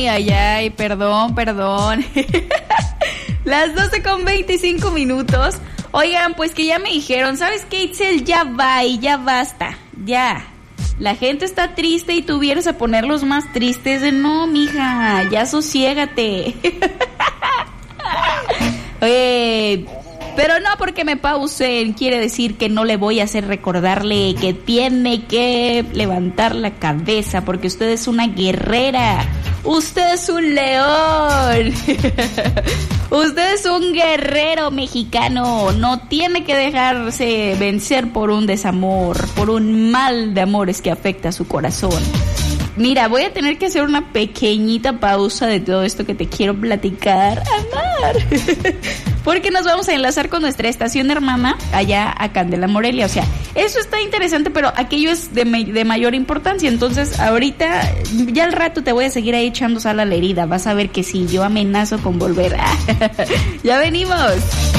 ay, perdón. Las 12:25. Oigan, pues que ya me dijeron, ¿sabes qué, Itzel? Ya va y ya basta, ya. La gente está triste y tú vienes a ponerlos más tristes. No, mija, ya sosiégate. Oye, pero no porque me pausen quiere decir que no le voy a hacer recordarle que tiene que levantar la cabeza, porque usted es una guerrera. Usted es un león. Usted es un guerrero mexicano. No tiene que dejarse vencer por un desamor, por un mal de amores que afecta a su corazón. Mira, voy a tener que hacer una pequeñita pausa de todo esto que te quiero platicar, Amar. Porque nos vamos a enlazar con nuestra estación hermana allá a Candela, Morelia. O sea, eso está interesante, pero aquello es de mayor importancia. Entonces, ahorita, ya al rato te voy a seguir ahí echando sal a la herida. Vas a ver que sí, yo amenazo con volver. Ya venimos.